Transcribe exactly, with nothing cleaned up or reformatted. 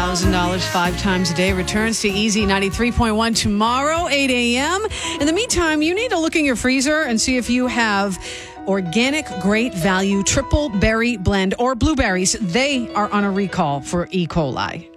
thousand dollars five times a day returns to Easy ninety-three point one tomorrow, eight a.m. In the meantime, you need to look in your freezer and see if you have organic great value triple berry blend or blueberries. They are on a recall for E. coli.